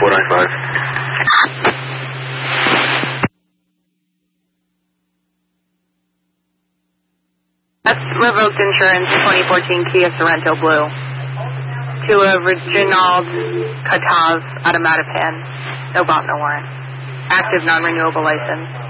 495. That's revoked insurance 2014 Kia Sorento Blue to a Reginald Kataz out of Mattapan. No bot, no warrant. Active non-renewable license.